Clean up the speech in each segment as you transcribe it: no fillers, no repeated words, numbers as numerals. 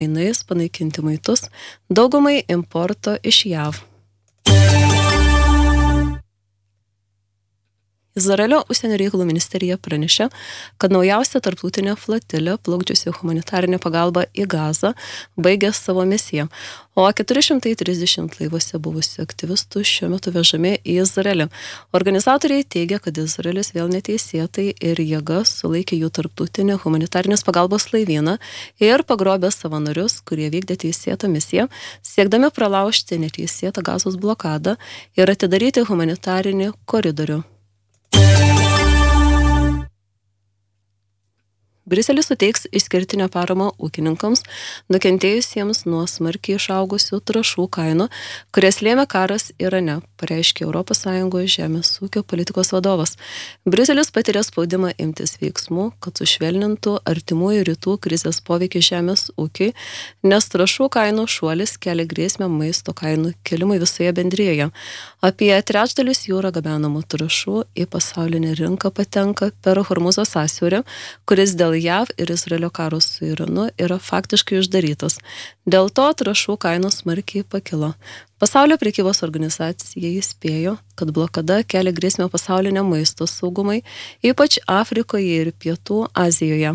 mainais panaikinti muitus, daugumai importo iš JAV. Izraelio užsienio reikalų ministerija pranešė, kad naujausia tarptautinė flotilė plaukdžiusi humanitarinę pagalbą į Gazą baigė savo misiją, o 430 laivuose buvusių aktyvistų šiuo metu vežami į Izraelį. Organizatoriai teigia, kad Izraelis vėl neteisėtai ir jėga sulaikė jų tarptautinę humanitarinės pagalbos laivyną ir pagrobė savanorius, kurie vykdė teisėtą misiją, siekdami pralaužti neteisėtą Gazos blokadą ir atidaryti humanitarinį koridorių. Briuselis suteiks išskirtinę paramą ūkininkams, nukentėjusiems nuo smarkiai išaugusių trąšų kainų, kurias lėmė karas Irane, pareiškė ES žemės ūkio politikos vadovas. Briuselis patiria spaudimą imtis veiksmų, kad sušvelnintų artimųjų rytų krizės poveikį žemės ūkiui, nes trąšų kainų šuolis kelia grėsmę maisto kainų kelimui visoje bendrijoje. Apie trečdalis jūra gabenamų trąšų į pasaulinę rinką patenka per Hormuzo sąsiaurį, kuris dėl JAV ir Izraelio karo su Iranu yra faktiškai uždarytas. Dėl to trąšų kainos smarkiai pakilo. Pasaulio prekybos organizacija įspėjo, kad blokada kelia grėsmę pasauliniam maisto saugumui, ypač Afrikoje ir Pietų Azijoje.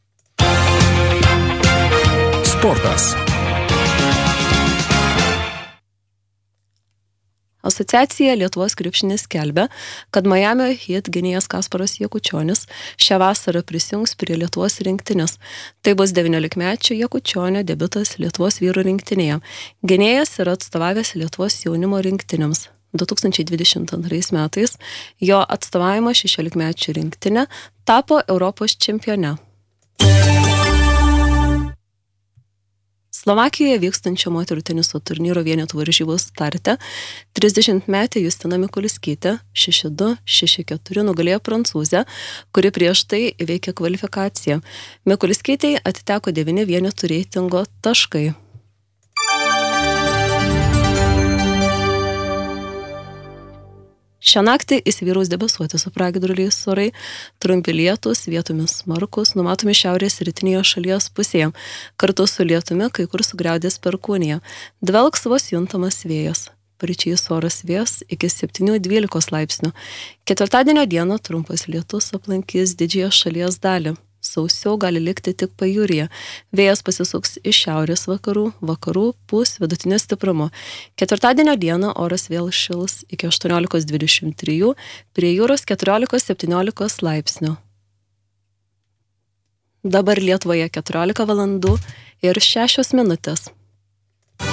Sportas. Asociacija Lietuvos krepšinis skelbia, kad Miamio Heat gynėjas Kasparas Jakučionis šią vasarą prisijungs prie Lietuvos rinktinės. Tai bus 19-mečio Jakučionio debiutas Lietuvos vyrų rinktinėje. Gynėjas yra atstovavęs Lietuvos jaunimo rinktinėms. 2022 metais jo atstovavimo 16-mečio rinktinė tapo Europos čempione. Slovakijoje vykstančio moterų teniso turnyro vienetų varžybų starte 30-metė Justina Mikuliskytė 6-2, 6-4 nugalėjo prancūzę, kuri prieš tai įveikė kvalifikaciją. Mikuliskytei atiteko 9 vienetų reitingo taškai. Šią naktį įsivyraus debesuoti su pragiedruliais orai, trumpi lietūs, vietomis smarkūs, numatomi šiaurės rytinėje šalies pusėje. Kartu su lietumi kai kur sugriaudės perkūnija. Dvelks vos juntamas vėjas. Paryčiais oras vės iki 7-12 laipsnių. Ketvirtadienio dieną trumpas lietus aplankys didžiąją šalies dalį. Sausiau gali likti tik pajūryje. Vėjas pasisuks iš šiaurės vakarų pūs vidutinio stiprumo. Ketvirtadienio dieną oras vėl šils iki 18-23, prie jūros 14-17 laipsnių. Dabar Lietuvoje 14 valandų ir 6 minutės.